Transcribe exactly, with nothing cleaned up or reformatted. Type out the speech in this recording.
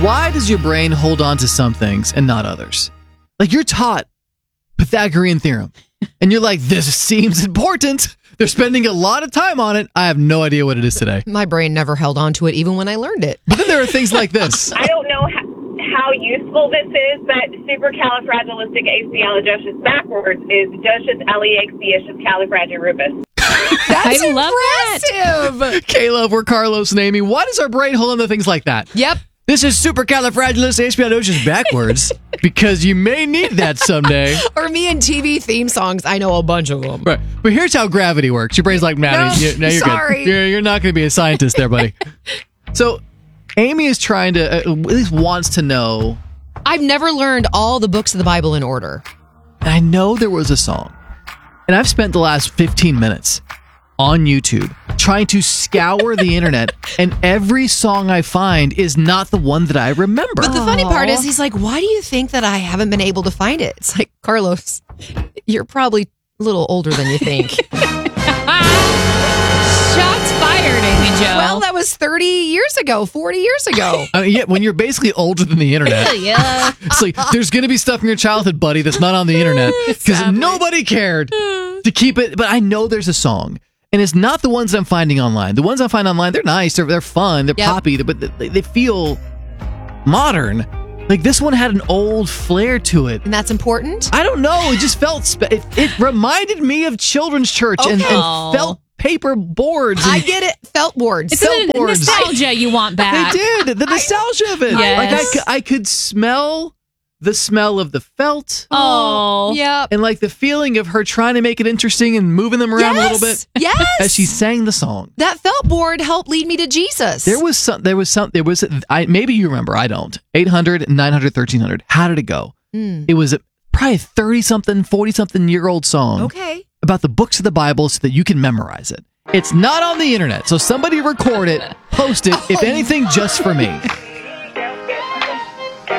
Why does your brain hold on to some things and not others? Like, you're taught Pythagorean theorem, and you're like, this seems important. They're spending a lot of time on it. I have no idea what it is today. My brain never held on to it even when I learned it. But then there are things like this. I don't know how, how useful this is, but supercalifragilisticexpialidocious backwards is docious-leaxious-califragilisticus. That's I love impressive. Caleb, we're Carlos and Amy. Why does our brain hold on to things like that? Yep. This is supercalifragilisticexpialidocious backwards because you may need that someday. Or me and T V theme songs. I know a bunch of them. Right. But here's how gravity works. Your brain's like, nah, No, you, no, you're sorry. good. You're, you're not going to be a scientist there, buddy. So Amy is trying to, uh, at least wants to know. I've never learned all the books of the Bible in order. I know there was a song, and I've spent the last fifteen minutes on YouTube trying to scour the internet, and every song I find is not the one that I remember. But the funny part is, he's like, why do you think that I haven't been able to find it? It's like, Carlos, you're probably a little older than you think. Shots fired, Amy Jo. Well, that was thirty years ago, forty years ago. I mean, yeah, when you're basically older than the internet, yeah. it's like, there's going to be stuff in your childhood, buddy, that's not on the internet because nobody cared to keep it. But I know there's a song. And it's not the ones I'm finding online. The ones I find online, they're nice, they're, they're fun, they're Yep. poppy, but they, they feel modern. Like, this one had an old flair to it. And that's important? I don't know. It just felt, spe- it, it reminded me of children's church and, Okay. and felt paper boards. I And get it. Felt boards. It's Felt the boards. nostalgia you want they back. did. The nostalgia of it. Yes. Like, I, cou- I could smell the smell of the felt. Oh. Yep. And like the feeling of her trying to make it interesting and moving them around a little bit Yes. as she sang the song. That felt board helped lead me to Jesus. There was some, there was some, there was, I maybe you remember, I don't. eight hundred, nine hundred, thirteen hundred. How did it go? Mm. It was a, probably a thirty something, forty something year old song Okay. about the books of the Bible so that you can memorize it. It's not on the internet, so somebody record it, post it, if anything, just for me.